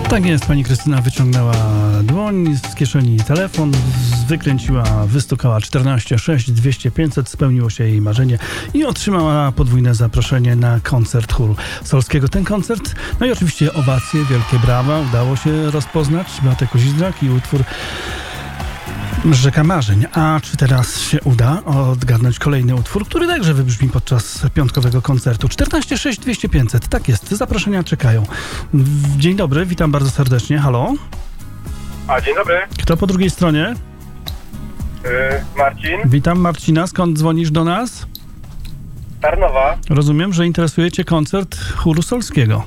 Tak jest, pani Krystyna wyciągnęła dłoń z kieszeni telefon, wykręciła, wystukała 14 6 200 500, spełniło się jej marzenie i otrzymała podwójne zaproszenie na koncert chóru solskiego. Ten koncert, no i oczywiście owacje, wielkie brawa, udało się rozpoznać Beatę Kozidrak i utwór Rzeka Marzeń. A czy teraz się uda odgadnąć kolejny utwór, który także wybrzmi podczas piątkowego koncertu? 14 6 200 500. Tak jest, zaproszenia czekają. Dzień dobry, witam bardzo serdecznie. Halo? Dzień dobry. Kto po drugiej stronie? Marcin. Witam Marcina. Skąd dzwonisz do nas? Tarnowa. Rozumiem, że interesuje cię koncert chóru solskiego.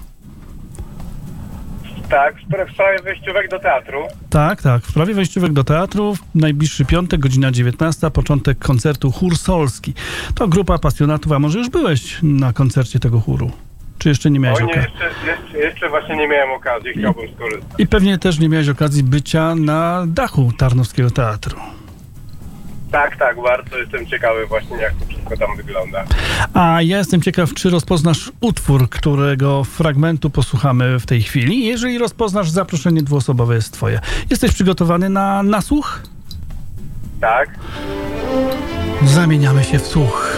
Tak, w sprawie wejściówek do teatru. Tak. W sprawie wejściówek do teatru, najbliższy piątek, godzina 19, początek koncertu Chór Solski. To grupa pasjonatów, a może już byłeś na koncercie tego chóru? Czy jeszcze nie miałeś okazji? Jeszcze właśnie nie miałem okazji, chciałbym skorzystać. I pewnie też nie miałeś okazji bycia na dachu Tarnowskiego Teatru. Tak, bardzo jestem ciekawy właśnie, jak to wszystko tam wygląda. A ja jestem ciekaw, czy rozpoznasz utwór, którego fragmentu posłuchamy w tej chwili. Jeżeli rozpoznasz, zaproszenie dwuosobowe jest twoje. Jesteś przygotowany na nasłuch? Tak. Zamieniamy się w słuch.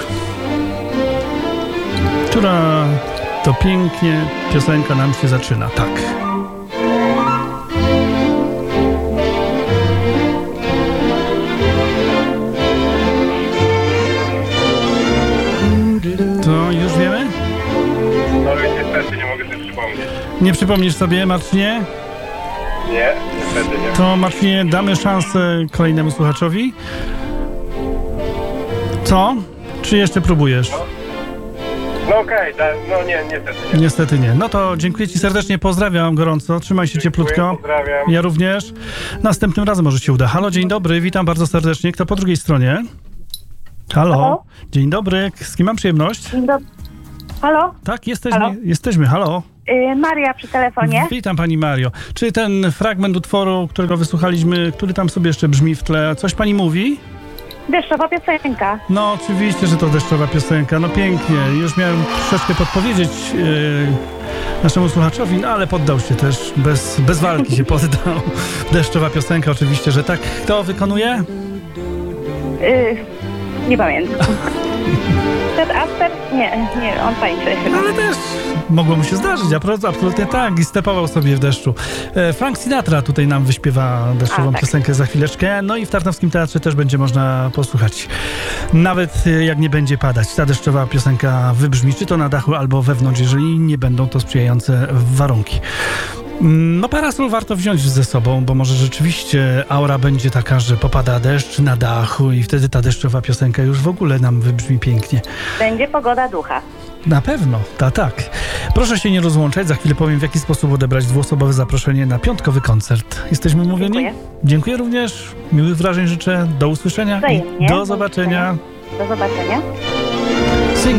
Która to pięknie piosenka nam się zaczyna. Tak. To już wiemy? No i niestety nie mogę sobie przypomnieć. Nie przypomnisz sobie, Marcinie? Nie, niestety nie. To, Marcinie, damy szansę kolejnemu słuchaczowi. Co? Czy jeszcze próbujesz? No okej, niestety nie. Niestety nie. No to dziękuję ci serdecznie, pozdrawiam gorąco, trzymaj się cieplutko. Pozdrawiam. Ja również. Następnym razem może się uda. Halo, dzień dobry, witam bardzo serdecznie. Kto po drugiej stronie? Halo. Dzień dobry, z kim mam przyjemność? Dzień dobry. Halo? Tak, jesteśmy. Halo. Maria przy telefonie. Witam pani Mario. Czy ten fragment utworu, którego wysłuchaliśmy, który tam sobie jeszcze brzmi w tle, coś pani mówi? Deszczowa piosenka. No oczywiście, że to deszczowa piosenka. No pięknie. Już miałem troszeczkę podpowiedzieć naszemu słuchaczowi, no ale poddał się też. Bez walki się poddał. Deszczowa piosenka oczywiście, że tak. Kto wykonuje? Nie pamiętam. Ted Asper? Nie, on tańczy. No ale też mogło mu się zdarzyć, absolutnie tak. I stepował sobie w deszczu. Frank Sinatra tutaj nam wyśpiewa deszczową piosenkę za chwileczkę. No i w Tarnowskim Teatrze też będzie można posłuchać. Nawet jak nie będzie padać, ta deszczowa piosenka wybrzmi, czy to na dachu, albo wewnątrz, jeżeli nie będą to sprzyjające warunki. No parasol warto wziąć ze sobą, bo może rzeczywiście aura będzie taka, że popada deszcz na dachu i wtedy ta deszczowa piosenka już w ogóle nam wybrzmi pięknie. Będzie pogoda ducha. Na pewno, tak. Proszę się nie rozłączać, za chwilę powiem, w jaki sposób odebrać dwuosobowe zaproszenie na piątkowy koncert. Jesteśmy umówieni? Dziękuję. Dziękuję również, miłych wrażeń życzę, do usłyszenia Wzajemnie. i do zobaczenia. Do zobaczenia.